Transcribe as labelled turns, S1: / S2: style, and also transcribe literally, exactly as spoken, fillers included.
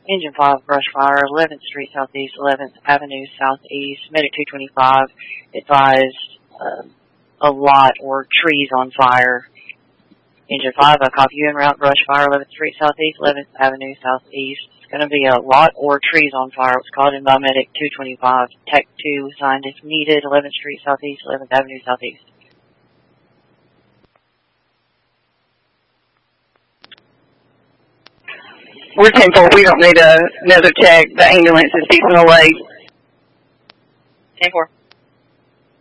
S1: Engine five, brush fire, eleventh Street Southeast, eleventh Avenue Southeast, Medic two twenty-five advised uh, a lot or trees on fire. Engine five, I copy you en route, brush fire, eleventh Street Southeast, eleventh Avenue Southeast. It's going to be a lot or trees on fire. It was called in by Medic two twenty-five. Tech two signed if needed, eleventh Street Southeast, eleventh Avenue Southeast.
S2: We're ten four. We don't need a, another tech. The ambulance is keeping away.
S1: ten four.